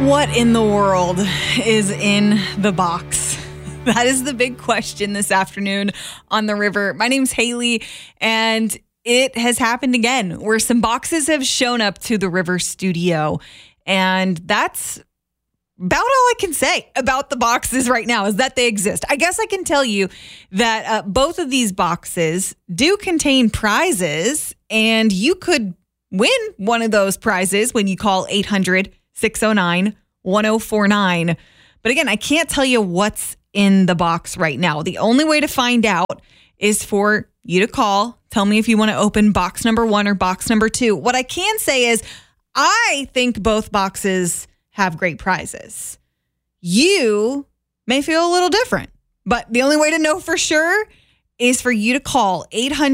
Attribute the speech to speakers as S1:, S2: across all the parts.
S1: What in the world is in the box? That is the big question this afternoon on The River. My name's Haley, and it has happened again where some boxes have shown up to The River studio. And that's about all I can say about the boxes right now is that they exist. I guess I can tell you that both of these boxes do contain prizes, and you could win one of those prizes when you call 800-609-1049. But again, I can't tell you what's in the box right now. The only way to find out is for you to call. Tell me if you want to open box number 1 or box number 2. What I can say is I think both boxes have great prizes. You may feel a little different, but the only way to know for sure is for you to call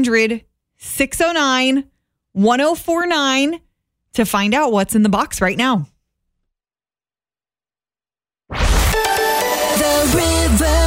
S1: 800-609-1049 to find out what's in the box right now.
S2: The River.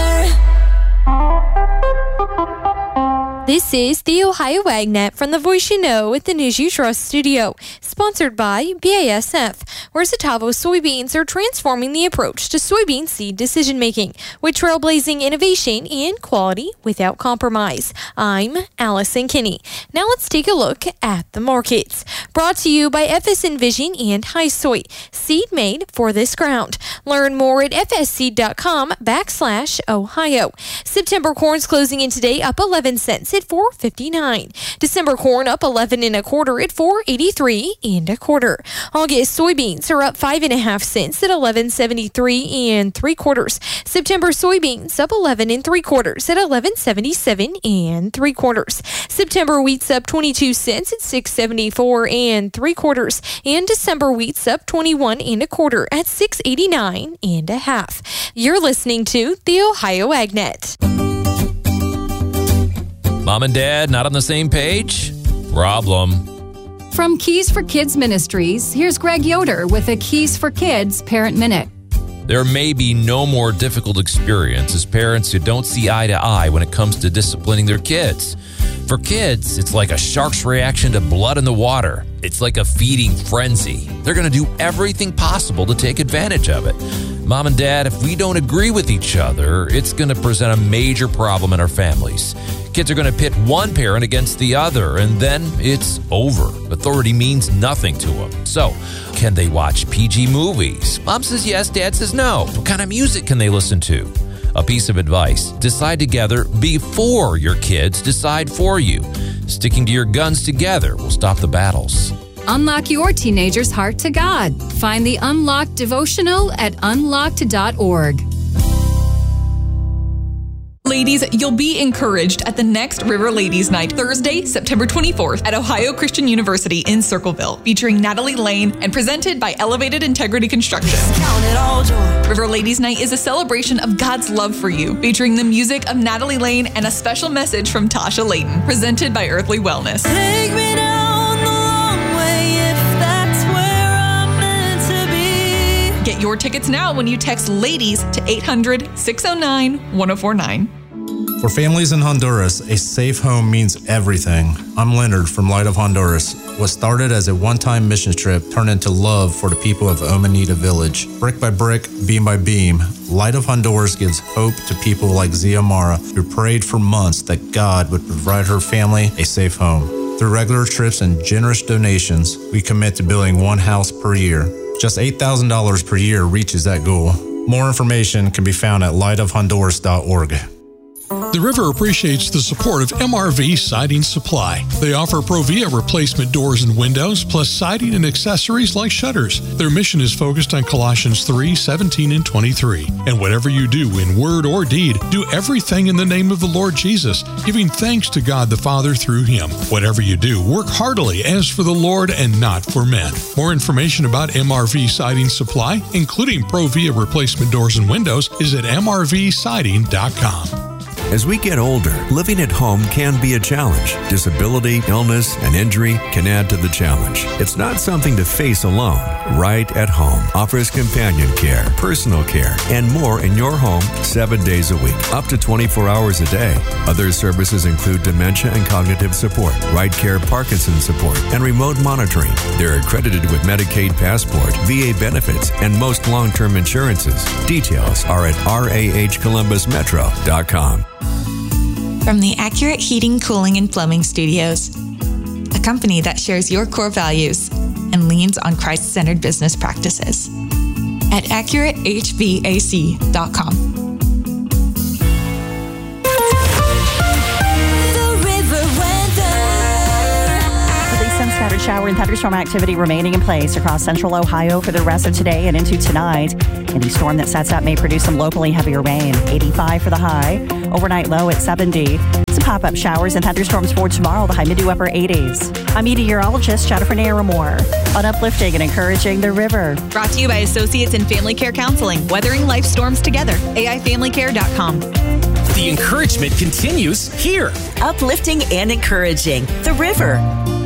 S2: This is the Ohio AgNet from the Voice You Know at the News You Trust studio, sponsored by BASF, where Sotavo soybeans are transforming the approach to soybean seed decision-making with trailblazing innovation and quality without compromise. I'm Allison Kinney. Now let's take a look at the markets. Brought to you by FSN Vision and HiSoy, seed made for this ground. Learn more at fsseed.com/Ohio. September corn's closing in today up 11 cents at $4.59. December corn up 11 1/4 at $4.83 1/4. August soybeans are up 5 1/2 cents at $11.73 3/4. September soybeans up 11 3/4 at $11.77 3/4. September wheat's up 22 cents at $6.74 3/4. And December wheat's up 21 1/4 at $6.89 1/2. You're listening to the Ohio AgNet.
S3: Mom and Dad not on the same page? Problem.
S4: From Keys for Kids Ministries, here's Greg Yoder with a Keys for Kids Parent Minute.
S3: There may be no more difficult experience as parents who don't see eye to eye when it comes to disciplining their kids. For kids, it's like a shark's reaction to blood in the water. It's like a feeding frenzy. They're going to do everything possible to take advantage of it. Mom and Dad, if we don't agree with each other, it's going to present a major problem in our families. Kids are going to pit one parent against the other, and then it's over. Authority means nothing to them. So, can they watch PG movies? Mom says yes, Dad says no. What kind of music can they listen to? A piece of advice: decide together before your kids decide for you. Sticking to your guns together will stop the battles.
S4: Unlock your teenager's heart to God. Find the Unlocked devotional at unlocked.org.
S5: Ladies, you'll be encouraged at the next River Ladies Night, Thursday, September 24th at Ohio Christian University in Circleville, featuring Natalie Lane and presented by Elevated Integrity Construction. River Ladies Night is a celebration of God's love for you, featuring the music of Natalie Lane and a special message from Tasha Layton, presented by Earthly Wellness.
S6: Take me down the long way if that's where I'm meant to be.
S5: Get your tickets now when you text LADIES to 800-609-1049.
S7: For families in Honduras, a safe home means everything. I'm Leonard from Light of Honduras. What started as a one-time mission trip turned into love for the people of Omanita Village. Brick by brick, beam by beam, Light of Honduras gives hope to people like Ziamara, who prayed for months that God would provide her family a safe home. Through regular trips and generous donations, we commit to building one house per year. Just $8,000 per year reaches that goal. More information can be found at lightofhonduras.org.
S8: The River appreciates the support of MRV Siding Supply. They offer Provia replacement doors and windows, plus siding and accessories like shutters. Their mission is focused on Colossians 3:17 and 23. And whatever you do in word or deed, do everything in the name of the Lord Jesus, giving thanks to God the Father through Him. Whatever you do, work heartily as for the Lord and not for men. More information about MRV Siding Supply, including Provia replacement doors and windows, is at mrvsiding.com.
S9: As we get older, living at home can be a challenge. Disability, illness, and injury can add to the challenge. It's not something to face alone. Right at Home offers companion care, personal care, and more in your home 7 days a week, up to 24 hours a day. Other services include dementia and cognitive support, Right Care Parkinson's support, and remote monitoring. They're accredited with Medicaid Passport, VA benefits, and most long-term insurances. Details are at rahcolumbusmetro.com.
S10: From the Accurate Heating, Cooling, and Plumbing Studios, a company that shares your core values and leans on Christ-centered business practices, at AccurateHVAC.com.
S11: Scattered shower and thunderstorm activity remaining in place across central Ohio for the rest of today and into tonight. Any storm that sets up may produce some locally heavier rain. 85 for the high. Overnight low at 70. Some pop-up showers and thunderstorms for tomorrow. The high mid to upper 80s. I'm meteorologist Jennifer Naramore on uplifting and encouraging the river.
S5: Brought to you by Associates in Family Care Counseling. Weathering life storms together. AIFamilyCare.com.
S12: The encouragement continues here.
S13: Uplifting and encouraging the river.